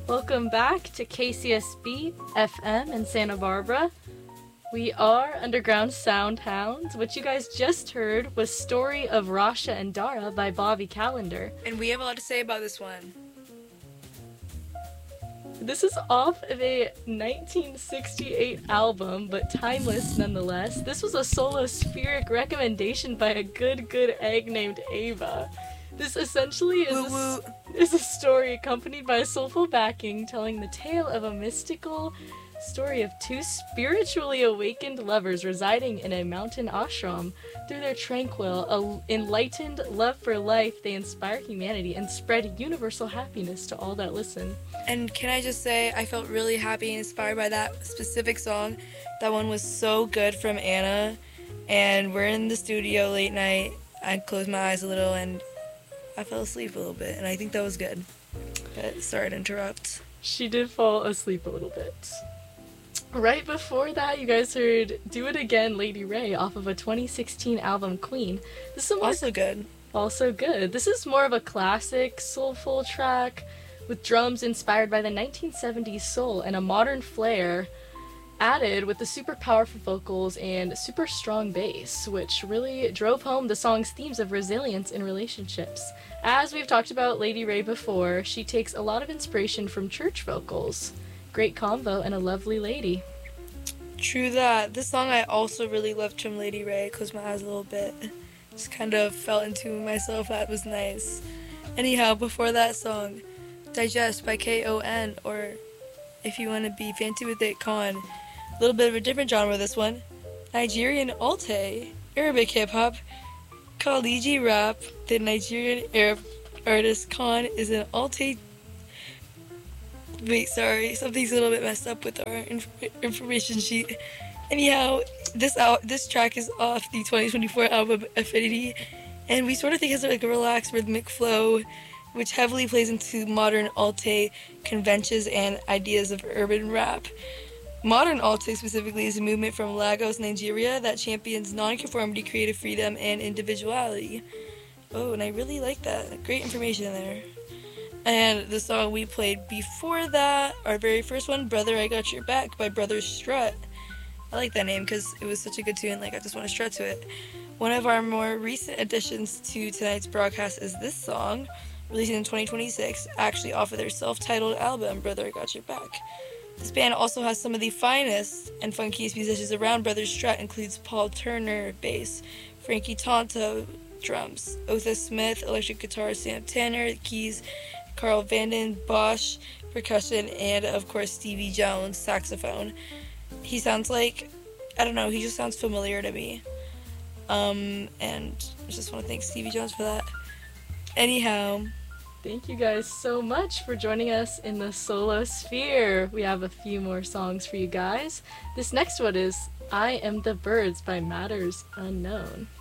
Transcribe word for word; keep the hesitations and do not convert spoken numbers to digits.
Welcome back to K C S B F M in Santa Barbara. We are Underground Sound Hounds. What you guys just heard was Story of Rasha and Dara by Bobby Calendar. And we have a lot to say about this one. This is off of a nineteen sixty-eight album, but timeless nonetheless. This was a solospheric recommendation by a good, good egg named Ava. This essentially is woo, woo. A, is a story accompanied by a soulful backing telling the tale of a mystical story of two spiritually awakened lovers residing in a mountain ashram. Through their tranquil, enlightened love for life, they inspire humanity and spread universal happiness to all that listen. And can I just say, I felt really happy and inspired by that specific song. That one was so good from Anna. And we're in the studio late night. I closed my eyes a little and I fell asleep a little bit. And I think that was good. But sorry to interrupt. She did fall asleep a little bit. Right before that, you guys heard Do It Again, Lady Ray, off of a twenty sixteen album, Queen. This is more, also good. Also good. This is more of a classic, soulful track with drums inspired by the nineteen seventies soul and a modern flair added with the super powerful vocals and super strong bass, which really drove home the song's themes of resilience in relationships. As we've talked about Lady Ray before, she takes a lot of inspiration from church vocals. Great combo and a lovely lady. True that. This song I also really loved from Lady Ray. Closed my eyes a little bit. Just kind of fell into myself. That was nice. Anyhow, before that song, Digest by K O N, or if you want to be fancy with it, Khan. A little bit of a different genre, this one. Nigerian Alte, Arabic hip-hop, Khaliji rap. The Nigerian Arab artist Khan is an Alte... Wait, sorry, something's a little bit messed up with our inf- information sheet. Anyhow, this out this track is off the twenty twenty-four album Affinity, and we sort of think it's like a relaxed rhythmic flow, which heavily plays into modern Alte conventions and ideas of urban rap. Modern Alte specifically is a movement from Lagos, Nigeria that champions non-conformity, creative freedom, and individuality. Oh, and I really like that. Great information there. And the song we played before that, our very first one, Brother I Got Your Back by Brother Strut. I like that name because it was such a good tune, like I just want to strut to it. One of our more recent additions to tonight's broadcast is this song, released in twenty twenty-six, actually off of their self-titled album, Brother I Got Your Back. This band also has some of the finest and funkiest musicians around. Brother Strut includes Paul Turner, bass, Frankie Tonto, drums, Otha Smith, electric guitar, Sam Tanner, keys, Carl Vanden Bosch, percussion, and of course Stevie Jones, saxophone. He sounds like, I don't know, he just sounds familiar to me. Um, and I just want to thank Stevie Jones for that. Anyhow, thank you guys so much for joining us in the Solo Sphere. We have a few more songs for you guys. This next one is I Am the Birds by Matters Unknown.